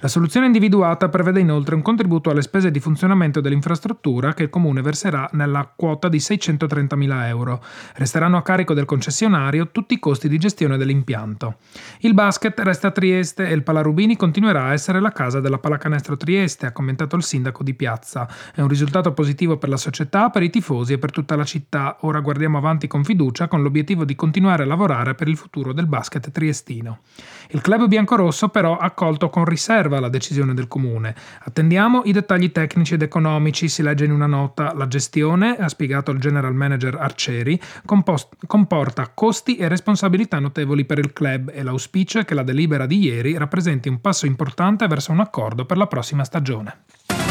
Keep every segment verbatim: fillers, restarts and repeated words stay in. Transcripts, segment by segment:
La soluzione individuata prevede inoltre un contributo alle spese di funzionamento dell'infrastruttura che il Comune verserà nella quota di seicentotrentamila euro. Resteranno a carico del concessionario tutti i costi di gestione dell'impianto. Il basket resta a Trieste e il Palarubini continuerà a essere la casa della Pallacanestro Trieste, ha commentato il sindaco di Piazza. È un risultato positivo per la società, per i tifosi e per tutta la città. Ora guardiamo avanti con fiducia con l'obiettivo di continuare a lavorare per il futuro del basket triestino. Il club biancorosso però ha accolto con riserva la decisione del comune. Attendiamo i dettagli tecnici ed economici, si legge in una nota. La gestione, ha spiegato il general manager Arcieri, compost- comporta costi e responsabilità notevoli per il club e l'auspicio è che la delibera di ieri rappresenti un passo importante verso un accordo per la prossima stagione.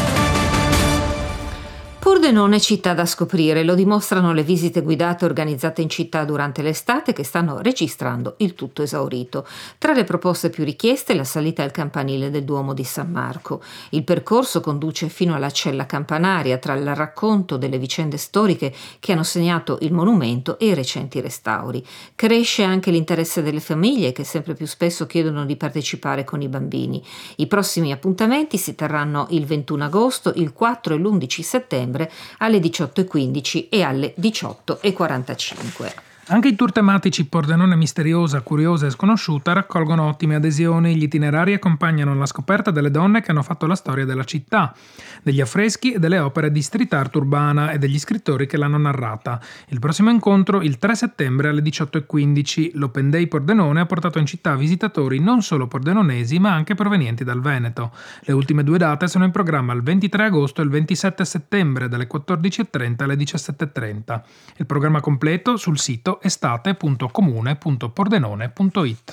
Pordenone è città da scoprire, lo dimostrano le visite guidate organizzate in città durante l'estate che stanno registrando il tutto esaurito. Tra le proposte più richieste la salita al campanile del Duomo di San Marco. Il percorso conduce fino alla cella campanaria tra il racconto delle vicende storiche che hanno segnato il monumento e i recenti restauri. Cresce anche l'interesse delle famiglie che sempre più spesso chiedono di partecipare con i bambini. I prossimi appuntamenti si terranno il ventuno agosto, il quattro e l'undici settembre alle diciotto e quindici e alle diciotto e quarantacinque. Anche i tour tematici Pordenone misteriosa, curiosa e sconosciuta raccolgono ottime adesioni. Gli itinerari accompagnano la scoperta delle donne che hanno fatto la storia della città, degli affreschi e delle opere di street art urbana e degli scrittori che l'hanno narrata. Il prossimo incontro il tre settembre alle diciotto e quindici. L'Open Day Pordenone ha portato in città visitatori non solo pordenonesi ma anche provenienti dal Veneto. Le ultime due date sono in programma il ventitré agosto e il ventisette settembre dalle quattordici e trenta alle diciassette e trenta. Il programma completo sul sito estate punto comune punto pordenone punto it.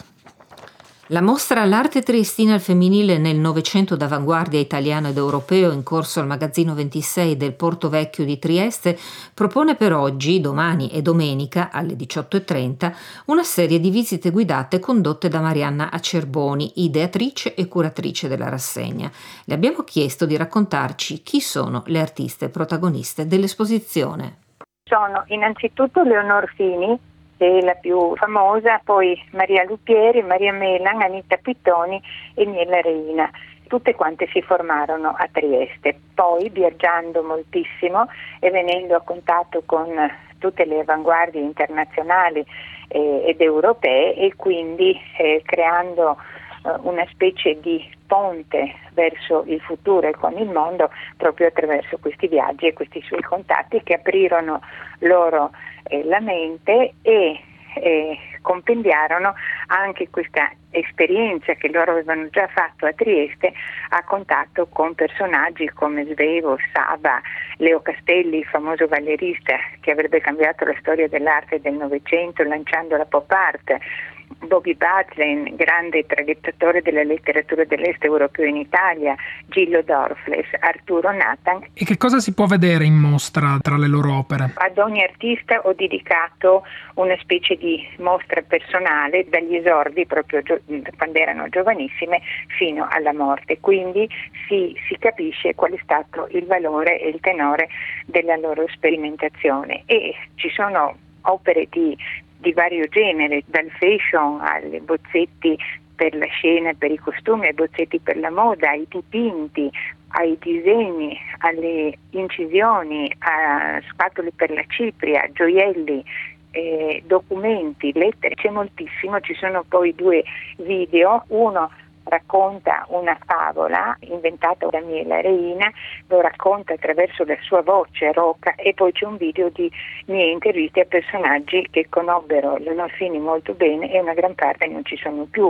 La mostra L'arte triestina al femminile nel Novecento d'avanguardia italiano ed europeo in corso al magazzino ventisei del Porto Vecchio di Trieste propone per oggi, domani e domenica alle diciotto e trenta una serie di visite guidate condotte da Marianna Acerboni, ideatrice e curatrice della rassegna. Le abbiamo chiesto di raccontarci chi sono le artiste protagoniste dell'esposizione. Sono innanzitutto Leonor Fini, che è la più famosa, poi Maria Lupieri, Maria Melan, Anita Pittoni e Miela Reina. Tutte quante si formarono a Trieste. Poi, viaggiando moltissimo e venendo a contatto con tutte le avanguardie internazionali eh, ed europee e quindi eh, creando eh, una specie di ponte verso il futuro e con il mondo proprio attraverso questi viaggi e questi suoi contatti che aprirono loro eh, la mente e eh, compendiarono anche questa esperienza che loro avevano già fatto a Trieste a contatto con personaggi come Svevo, Saba, Leo Castelli, il famoso ballerista che avrebbe cambiato la storia dell'arte del Novecento lanciando la pop art, Bobby Badlen, grande traghettatore della letteratura dell'est europeo in Italia, Gillo Dorfles, Arturo Nathan. E che cosa si può vedere in mostra tra le loro opere? Ad ogni artista ho dedicato una specie di mostra personale dagli esordi proprio gio- quando erano giovanissime fino alla morte, quindi si, si capisce qual è stato il valore e il tenore della loro sperimentazione e ci sono opere di di vario genere, dal fashion ai bozzetti per la scena, per i costumi, ai bozzetti per la moda, ai dipinti, ai disegni, alle incisioni, a scatole per la cipria, gioielli, eh, documenti, lettere, c'è moltissimo. Ci sono poi due video, uno racconta una favola inventata da Miela Reina, lo racconta attraverso la sua voce roca e poi c'è un video di mie interviste a personaggi che conobbero Leonor Fini molto bene e una gran parte non ci sono più.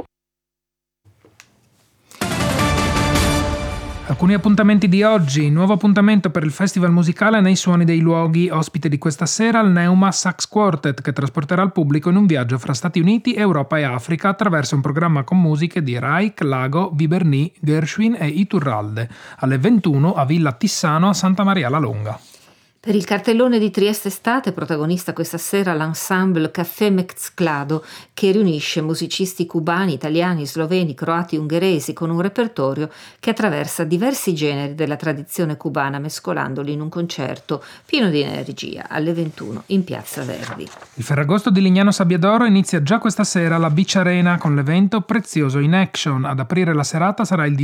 Alcuni appuntamenti di oggi. Nuovo appuntamento per il Festival Musicale Nei Suoni dei Luoghi, ospite di questa sera il Neuma Sax Quartet che trasporterà il pubblico in un viaggio fra Stati Uniti, Europa e Africa attraverso un programma con musiche di Reich, Lago, Viberny, Gershwin e Iturralde, alle ventuno a Villa Tissano a Santa Maria la Longa. Per il cartellone di Trieste Estate, protagonista questa sera l'ensemble Café Mezclado, che riunisce musicisti cubani, italiani, sloveni, croati, ungheresi, con un repertorio che attraversa diversi generi della tradizione cubana, mescolandoli in un concerto pieno di energia, alle ventuno in Piazza Verdi. Il Ferragosto di Lignano Sabbiadoro inizia già questa sera alla Beach Arena con l'evento Prezioso in Action. Ad aprire la serata sarà il